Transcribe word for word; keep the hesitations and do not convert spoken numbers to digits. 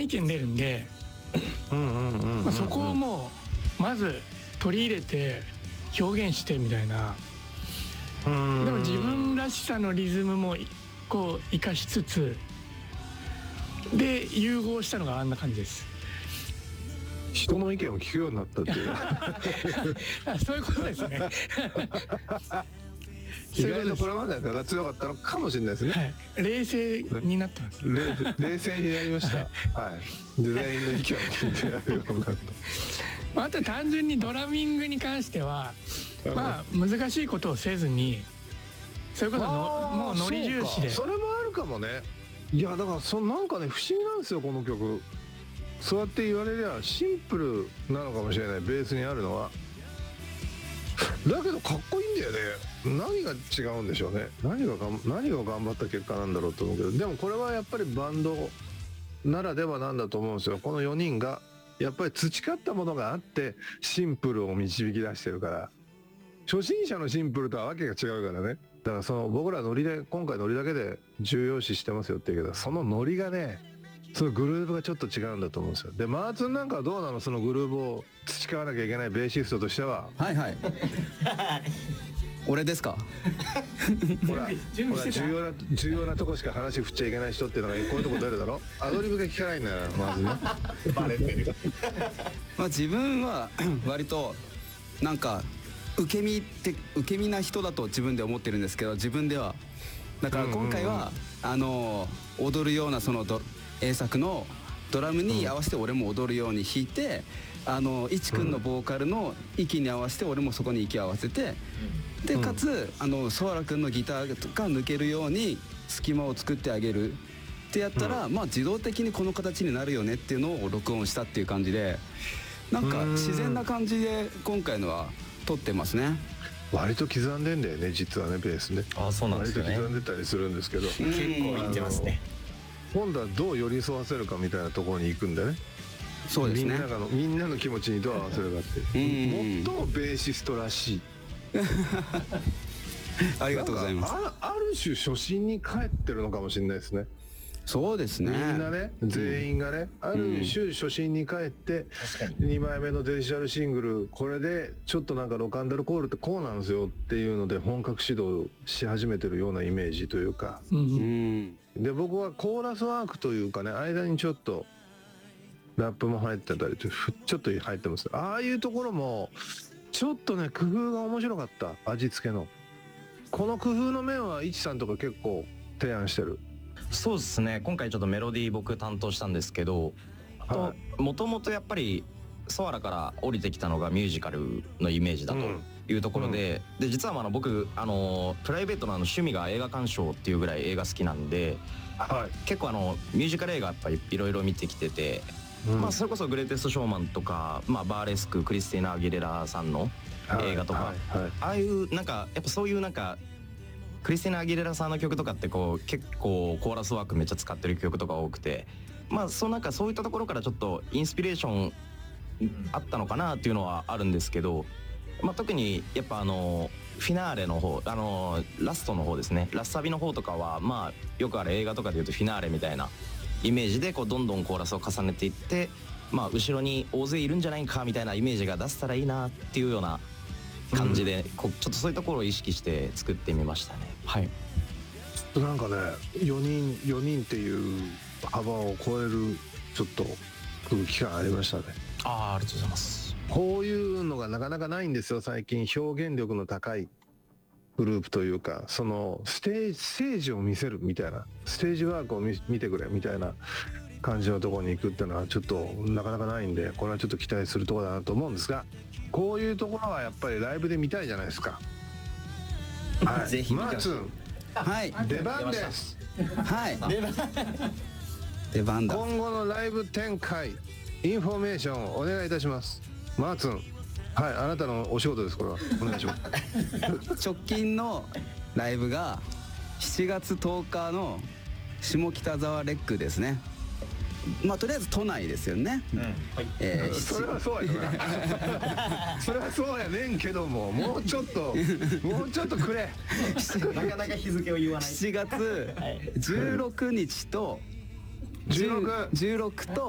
意見出るんで、そこをもうまず取り入れて表現してみたいな。でも自分らしさのリズムもこう生かしつつで融合したのがあんな感じです。 人の意見を聞くようになったっていうそういうことですね意外とこれまでが強かったのかもしれないですね、 はい、冷静になってます。 冷静になりましたはい、全員の意見を聞いてやるようになった。 あと単純にドラミングに関してはまあ難しいことをせずに、それこそのもうノリ重視で。 それもあるかもね。いやだからそなんかね不思議なんですよこの曲。そうやって言われりゃシンプルなのかもしれない、ベースにあるのは。だけどかっこいいんだよね。何が違うんでしょうね。何ががん何が頑張った結果なんだろうと思うけど、でもこれはやっぱりバンドならではなんだと思うんですよ。このよにんがやっぱり培ったものがあってシンプルを導き出してるから。初心者のシンプルとはわけが違うからね。だからその僕らノリで今回ノリだけで重要視してますよって言うけど、そのノリがね、そのグルーブがちょっと違うんだと思うんですよ。でマーツンなんかはどうなの、そのグルーブを培わなきゃいけないベーシストとしては。 はいはい俺ですかほらほら重要な重要なとこしか話振っちゃいけない人っていうのがこういうとこ出るだろ。アドリブが効かないんだよまずねバレてるまあ自分は割となんか受け身って受け身な人だと自分で思ってるんですけど、自分ではだから今回はあの踊るようなそのド A 作のドラムに合わせて俺も踊るように弾いて、あのいちくんのボーカルの息に合わせて俺もそこに息を合わせて、でかつあのソワラくんのギターが抜けるように隙間を作ってあげるってやったら、まあ自動的にこの形になるよねっていうのを録音したっていう感じで、なんか自然な感じで今回のは撮ってますね。 割と刻んでんだよね実はね、ベースね。 あ、そうなんですね。 割と刻んでたりするんですけど、 結構いってますね。 今度はどう寄り添わせるかみたいなところに行くんだね。 そうですね。 みんなのみんなの気持ちにどう合わせるかって最もベーシストらしいありがとうございます。 あ, ある種初心に帰ってるのかもしれないですね。 そうですね。 みんなね、全員がね、うん、ある種初心に帰って、うん、にまいめのデジタルシングル、これでちょっとなんかロカンダルコールってこうなんですよっていうので本格指導し始めてるようなイメージというか、うん、で僕はコーラスワークというかね、間にちょっとラップも入ってたりとちょっと入ってます。ああいうところもちょっとね工夫が面白かった。味付けのこの工夫の面はいちさんとか結構提案してる。 そうですね。今回ちょっとメロディー僕担当したんですけど、もともとやっぱりソワラから降りてきたのがミュージカルのイメージだというところで、うん、で実はあの僕あのプライベートのあの趣味が映画鑑賞っていうぐらい映画好きなんで、はい、結構あのミュージカル映画やっぱりいろいろ見てきてて、うん、まあそれこそグレイテストショーマンとか、まあ、バーレスククリスティーナ・アギレラさんの映画とか、はいはいはい、ああいうなんかやっぱそういうなんかクリスティーナ・アギレラさんの曲とかってこう結構コーラスワークめっちゃ使ってる曲とか多くて、まあそのなんかそういったところからちょっとインスピレーションあったのかなっていうのはあるんですけど、まあ特にやっぱあのフィナーレの方、あのラストの方ですね、ラスサビの方とかはまあよくある映画とかでいうとフィナーレみたいなイメージでこうどんどんコーラスを重ねていって、まあ後ろに大勢いるんじゃないかみたいなイメージが出せたらいいなっていうような感じで、こうちょっとそういうところを意識して作ってみましたね。はい。 なんかね、よにんよにんっていう幅を超えるちょっと空気感ありましたね。 ああ、ありがとうございます。 こういうのがなかなかないんですよ最近。表現力の高いグループというか、そのステージステージを見せるみたいな、ステージワークを 見, 見てくれみたいな感じのところに行くっていうのはちょっとなかなかないんで、これはちょっと期待するところだなと思うんですが、こういうところはやっぱりライブで見たいじゃないですか。はい、ぜひマーツン、 はい、 出番です。 はい、出番出番だ。 今後のライブ展開インフォメーションお願いいたします。マーツン、はい、あなたのお仕事です。これはお願いします直近のライブがしちがつとおかの下北沢レックですね。まあとりあえず都内ですよね。うん、はい、 えー、それはそうやなそれはそうやねんけども、もうちょっともうちょっとくれなかなか日付を言わない。 しちがつじゅうろくにちとじゅうろくと